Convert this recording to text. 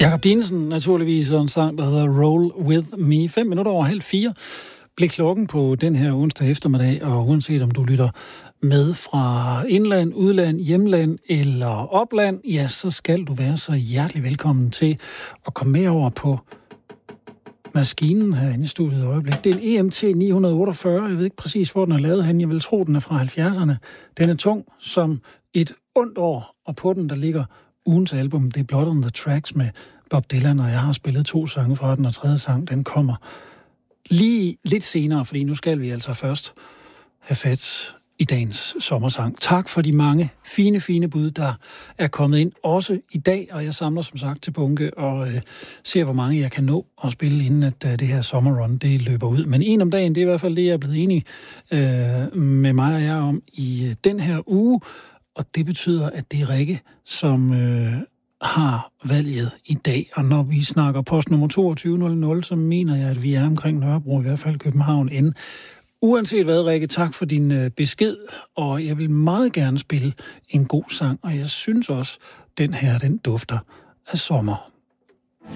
Jakob Dinesen naturligvis, og en sang, der hedder Roll With Me. 4:05 blev klokken på den her onsdag eftermiddag, og uanset om du lytter med fra indland, udland, hjemland eller opland, ja, så skal du være så hjertelig velkommen til at komme med over på maskinen herinde i studiet i øjeblik. Det er en EMT 948. Jeg ved ikke præcis, hvor den er lavet hen. Jeg vil tro, den er fra 70'erne. Den er tung som et ondt år, og på den, der ligger ugens album. Det er Blood on the Tracks med Bob Dylan, og jeg har spillet 2 sange fra den, og 3. sang, den kommer lige lidt senere, fordi nu skal vi altså først have fat i dagens sommersang. Tak for de mange fine bud, der er kommet ind, også i dag, og jeg samler som sagt til bunke og ser, hvor mange jeg kan nå at spille, inden at det her sommerrun, det løber ud. Men en om dagen, det er i hvert fald det, jeg er blevet enig med mig og jer om i den her uge, og det betyder, at det er Rikke, som har valget i dag. Og når vi snakker postnummer 2200, så mener jeg, at vi er omkring Nørrebro, i hvert fald København N. Uanset hvad, Rikke, tak for din besked, og jeg vil meget gerne spille en god sang, og jeg synes også, den her, den dufter af sommer.